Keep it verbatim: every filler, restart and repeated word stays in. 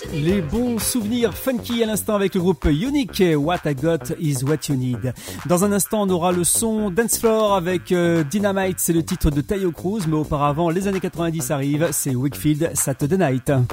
Les bons souvenirs funky à l'instant avec le groupe Unique. What I Got Is What You Need. Dans un instant, on aura le son Dance Floor avec euh, Dynamite, c'est le titre de Taio Cruz, mais auparavant, les années quatre-vingt-dix arrivent, c'est Wakefield Saturday Night.